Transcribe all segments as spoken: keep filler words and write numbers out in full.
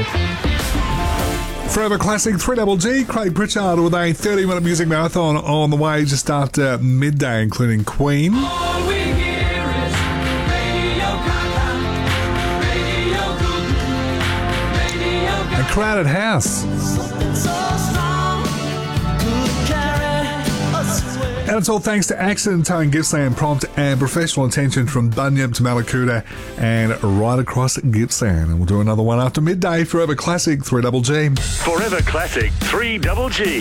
Forever Classic three Double G, Craig Pritchard with a thirty minute music marathon on the way just after midday, including Queen. All we hear is Radio Gaga, Radio Gaga, Radio Gaga. A Crowded House. And it's all thanks to Accident Towing Gippsland, prompt and professional attention from Bunyip to Mallacoota and right across Gippsland. And we'll do another one after midday. Forever Classic three Double G. Forever Classic three Double G.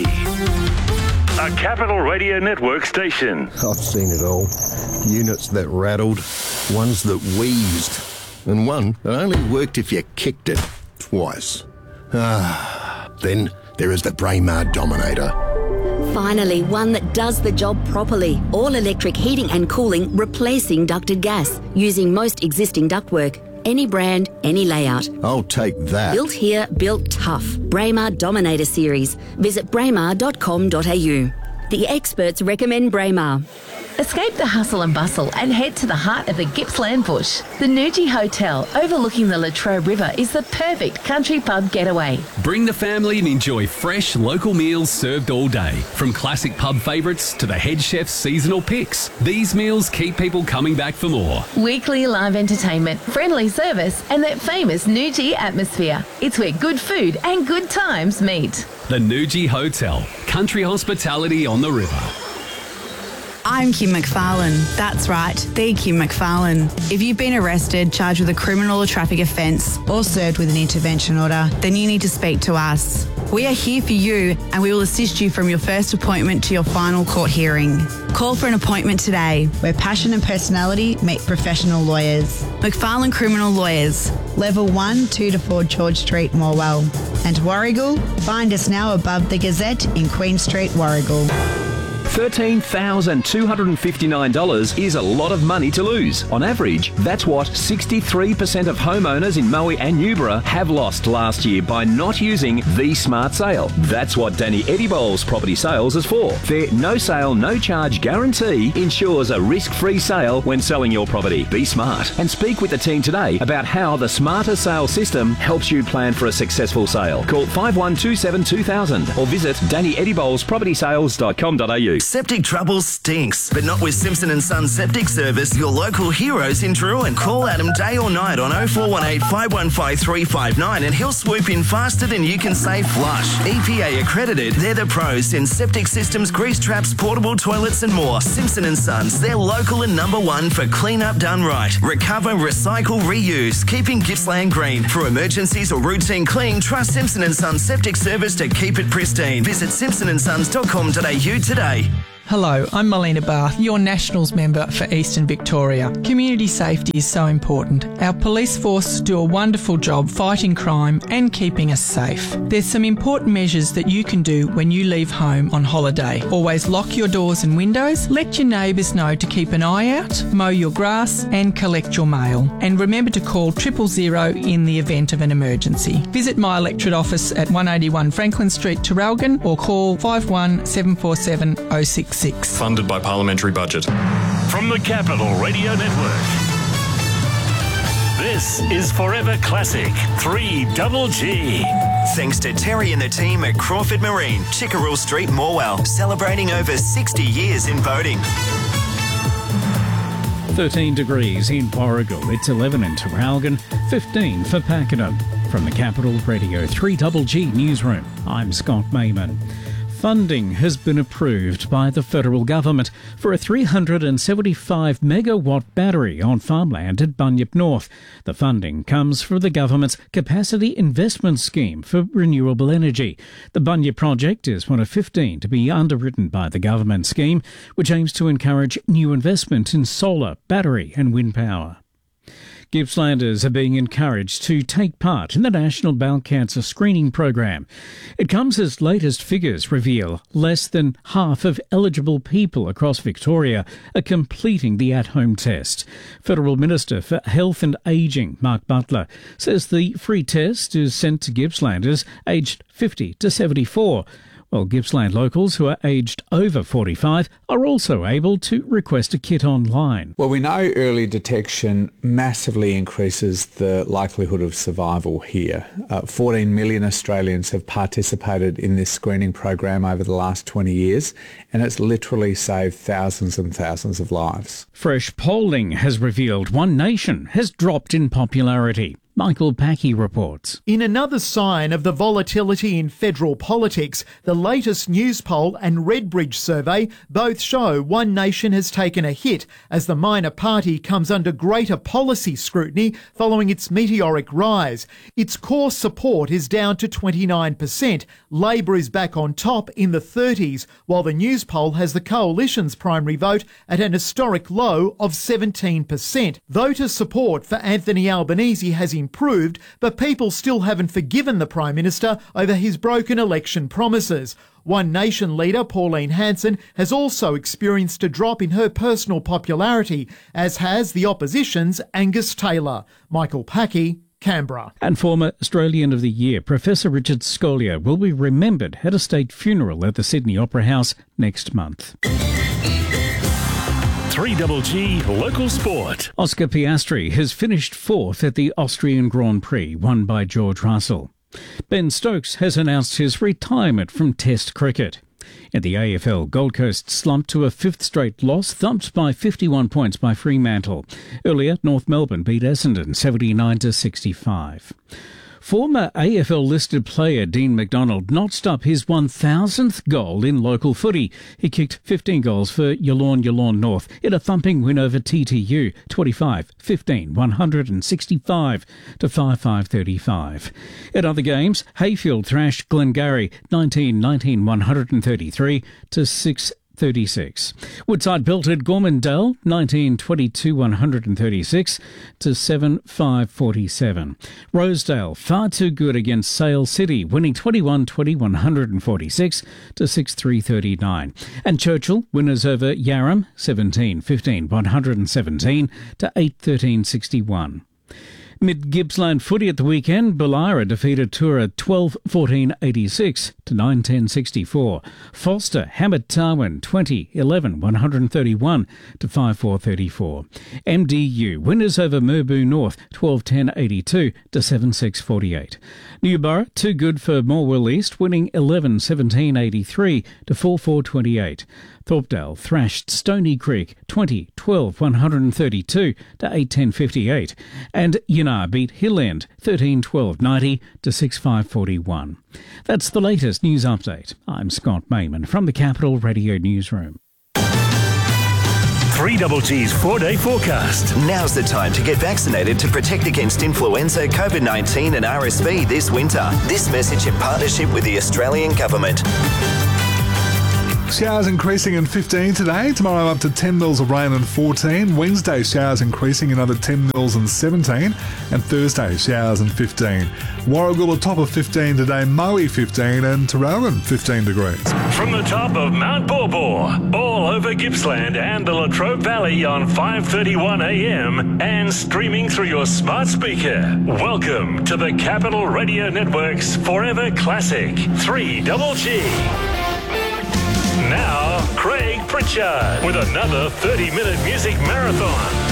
A Capital Radio Network station. I've seen it all. Units that rattled, ones that wheezed, and one that only worked if you kicked it twice. Ah, then there is the Braemar Dominator. Finally, one that does the job properly. All-electric heating and cooling, replacing ducted gas, using most existing ductwork. Any brand, any layout. I'll take that. Built here, built tough. Braemar Dominator Series. Visit braemar dot com dot a u. The experts recommend Braemar. Escape the hustle and bustle and head to the heart of the Gippsland bush. The Nuji Hotel, overlooking the Latrobe River, is the perfect country pub getaway. Bring the family and enjoy fresh local meals served all day. From classic pub favourites to the head chef's seasonal picks, these meals keep people coming back for more. Weekly live entertainment, friendly service, and that famous Nuji atmosphere. It's where good food and good times meet. The Nuji Hotel, country hospitality on the river. I'm Kim McFarlane. That's right, the Kim McFarlane. If you've been arrested, charged with a criminal or traffic offence, or served with an intervention order, then you need to speak to us. We are here for you and we will assist you from your first appointment to your final court hearing. Call for an appointment today, where passion and personality meet professional lawyers. McFarlane Criminal Lawyers, Level one, two to four George Street, Morwell. And Warrigal, find us now above the Gazette in Queen Street, Warrigal. thirteen thousand two hundred fifty-nine dollars is a lot of money to lose. On average, that's what sixty-three percent of homeowners in Moe and Newborough have lost last year by not using the Smart Sale. That's what Danny Eddie-Bowles Property Sales is for. Their no sale, no charge guarantee ensures a risk-free sale when selling your property. Be smart and speak with the team today about how the Smarter Sale system helps you plan for a successful sale. Call five one two seven two thousand or visit danny eddie bowles property sales dot com dot a u. Septic trouble stinks, but not with Simpson and Son Septic Service, your local heroes in Druin. Call Adam day or night on oh four one eight, five one five, three five nine and he'll swoop in faster than you can say flush. E P A accredited, they're the pros in septic systems, grease traps, portable toilets and more. Simpson and Sons, they're local and number one for clean up done right. Recover, recycle, reuse, keeping Gippsland green. For emergencies or routine clean, trust Simpson and Sons Septic Service to keep it pristine. Visit simpson and sons dot com dot a u today. Hello, I'm Melina Bath, your Nationals member for Eastern Victoria. Community safety is so important. Our police force do a wonderful job fighting crime and keeping us safe. There's some important measures that you can do when you leave home on holiday. Always lock your doors and windows, let your neighbours know to keep an eye out, mow your grass and collect your mail. And remember to call triple zero in the event of an emergency. Visit my electorate office at one eighty-one Franklin Street, Terralgan, or call five one seven four seven oh six. Six. Funded by Parliamentary Budget. From the Capital Radio Network. This is Forever Classic three Double G. Thanks to Terry and the team at Crawford Marine, Chickerell Street, Morwell, celebrating over sixty years in boating. thirteen degrees in Warrigal. It's eleven in Terralgan, fifteen for Pakenham. From the Capital Radio three Double G Newsroom, I'm Scott Mayman. Funding has been approved by the federal government for a three hundred seventy-five megawatt battery on farmland at Bunyip North. The funding comes from the government's Capacity Investment Scheme for Renewable Energy. The Bunyip project is one of fifteen to be underwritten by the government scheme, which aims to encourage new investment in solar, battery and wind power. Gippslanders are being encouraged to take part in the National Bowel Cancer Screening Program. It comes as latest figures reveal less than half of eligible people across Victoria are completing the at-home test. Federal Minister for Health and Ageing, Mark Butler, says the free test is sent to Gippslanders aged fifty to seventy-four. While Gippsland locals who are aged over forty-five are also able to request a kit online. Well, we know early detection massively increases the likelihood of survival here. Uh, fourteen million Australians have participated in this screening program over the last twenty years, and it's literally saved thousands and thousands of lives. Fresh polling has revealed One Nation has dropped in popularity. Michael Packey reports. In another sign of the volatility in federal politics, the latest News Poll and Redbridge survey both show One Nation has taken a hit as the minor party comes under greater policy scrutiny following its meteoric rise. Its core support is down to twenty-nine percent. Labor is back on top in the thirties, while the News Poll has the Coalition's primary vote at an historic low of seventeen percent. Voter support for Anthony Albanese has improved, but people still haven't forgiven the Prime Minister over his broken election promises. One Nation leader Pauline Hanson has also experienced a drop in her personal popularity, as has the opposition's Angus Taylor. Michael Packey, Canberra. And former Australian of the Year, Professor Richard Scolia, will be remembered at a state funeral at the Sydney Opera House next month. three G G Local Sport. Oscar Piastri has finished fourth at the Austrian Grand Prix, won by George Russell. Ben Stokes has announced his retirement from Test cricket. In the A F L, Gold Coast slumped to a fifth straight loss, thumped by fifty-one points by Fremantle. Earlier, North Melbourne beat Essendon seventy-nine to sixty-five. Former A F L-listed player Dean McDonald notched up his one thousandth goal in local footy. He kicked fifteen goals for Yallourn Yallourn North in a thumping win over T T U, twenty-five fifteen, one hundred sixty-five to five five thirty-five. In other games, Hayfield thrashed Glengarry, nineteen nineteen, one hundred thirty-three to six thirty-six. Woodside belted Gormandale, nineteen twenty-two, one hundred thirty-six to seven five forty-seven. Rosedale far too good against Sale City, winning twenty-one twenty, one hundred forty-six to six three thirty-nine. And Churchill winners over Yarram, seventeen fifteen, one hundred seventeen to eight thirteen sixty-one. Mid Gippsland footy at the weekend, Ballara defeated Tura twelve fourteen eighty-six to nine ten sixty-four. Foster hammered Tarwin twenty eleven, one hundred thirty-one to five four thirty-four. M D U winners over Merbau North twelve ten eighty-two to seven six forty-eight. Newborough too good for Morwell East, winning eleven seventeen eighty-three to four four twenty-eight. Thorpedale thrashed Stony Creek twenty twelve, one hundred thirty-two to eight ten fifty-eight. And Yunnar beat Hill End thirteen twelve ninety to six five forty-one. That's the latest news update. I'm Scott Mayman from the Capital Radio Newsroom. three G G's four-day forecast. Now's the time to get vaccinated to protect against influenza, COVID nineteen and R S V this winter. This message in partnership with the Australian Government. Showers increasing in fifteen today. Tomorrow up to ten mils of rain and fourteen. Wednesday showers increasing another ten mils and seventeen. And Thursday showers and fifteen. Warragul a top of fifteen today. Moe fifteen and Tarralgon fifteen degrees. From the top of Mount Borbor, all over Gippsland and the Latrobe Valley on five thirty-one a m and streaming through your smart speaker. Welcome to the Capital Radio Network's Forever Classic three G G. Now, Craig Pritchard with another thirty minute music marathon.